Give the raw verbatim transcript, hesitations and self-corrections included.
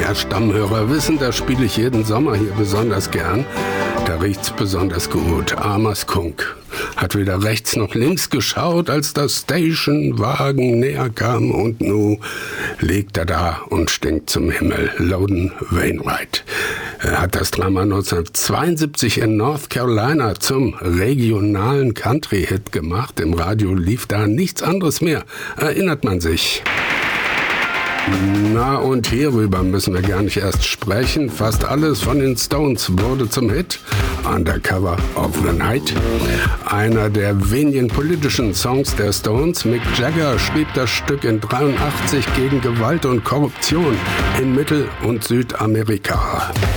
Ja, Stammhörer wissen, das spiele ich jeden Sommer hier besonders gern. Da riecht's besonders gut. Armer Skunk hat weder rechts noch links geschaut, als der Stationwagen näher kam, und nu liegt er da und stinkt zum Himmel. Loudon Wainwright. Er hat das Drama neunzehnhundertzweiundsiebzig in North Carolina zum regionalen Country-Hit gemacht. Im Radio lief da nichts anderes mehr, erinnert man sich. Na, und hierüber müssen wir gar nicht erst sprechen. Fast alles von den Stones wurde zum Hit. Undercover of the Night. Einer der wenigen politischen Songs der Stones. Mick Jagger schrieb das Stück in dreiundachtzig gegen Gewalt und Korruption in Mittel- und Südamerika.